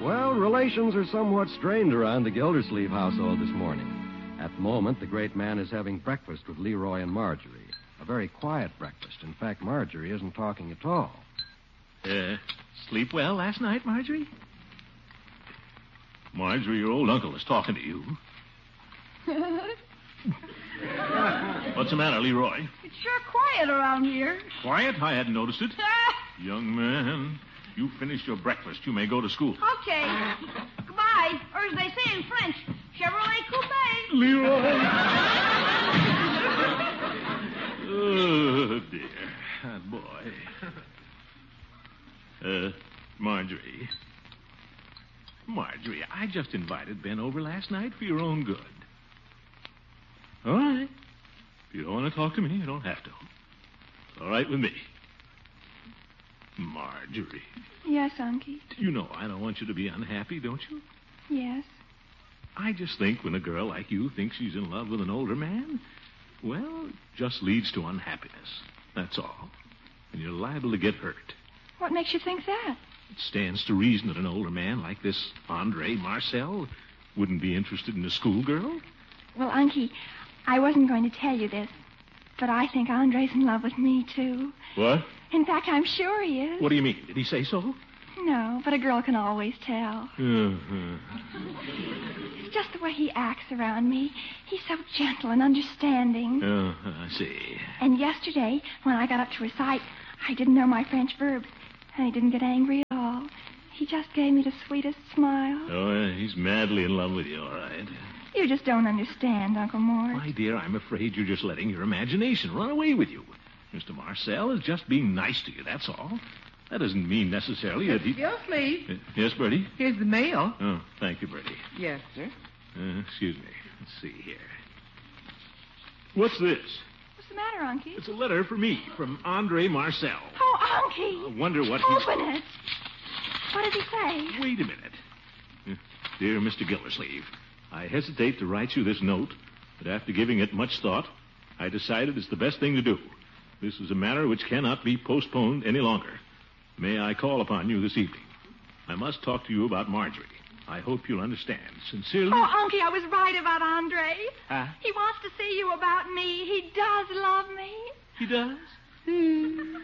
Well, relations are somewhat strained around the Gildersleeve household this morning. At the moment, the great man is having breakfast with Leroy and Marjorie. A very quiet breakfast. In fact, Marjorie isn't talking at all. Sleep well last night, Marjorie? Marjorie, your old uncle is talking to you. What's the matter, Leroy? It's sure quiet around here. Quiet? I hadn't noticed it. Young man, you finished your breakfast. You may go to school. Okay. Goodbye. Or as they say in French, Chevrolet Coupe. Leroy! Oh, dear. That boy. Marjorie. Marjorie, I just invited Ben over last night for your own good. All right. If you don't want to talk to me, you don't have to. It's all right with me. Marjorie. Yes, Unky. You know I don't want you to be unhappy, don't you? Yes. I just think when a girl like you thinks she's in love with an older man, well, it just leads to unhappiness. That's all. And you're liable to get hurt. What makes you think that? It stands to reason that an older man like this Andre Marcel wouldn't be interested in a schoolgirl. Well, Unky, I wasn't going to tell you this, but I think Andre's in love with me, too. What? In fact, I'm sure he is. What do you mean? Did he say so? No, but a girl can always tell. Uh-huh. It's just the way he acts around me. He's so gentle and understanding. I see. And yesterday, when I got up to recite, I didn't know my French verbs, and he didn't get angry at all. He just gave me the sweetest smile. Oh, yeah, he's madly in love with you, all right. You just don't understand, Uncle Mort. My dear, I'm afraid you're just letting your imagination run away with you. Mr. Marcel is just being nice to you, that's all. That doesn't mean necessarily that he... Excuse me. Yes, Bertie? Here's the mail. Oh, thank you, Bertie. Yes, sir. Excuse me. Let's see here. What's this? What's the matter, Unky? It's a letter for me from Andre Marcel. Oh, Unky! I wonder what Open it. What did he say? Wait a minute. Dear Mr. Gildersleeve, I hesitate to write you this note, but after giving it much thought, I decided it's the best thing to do. This is a matter which cannot be postponed any longer. May I call upon you this evening? I must talk to you about Marjorie. I hope you'll understand. Sincerely... Oh, Unky, I was right about Andre. Huh? He wants to see you about me. He does love me. He does?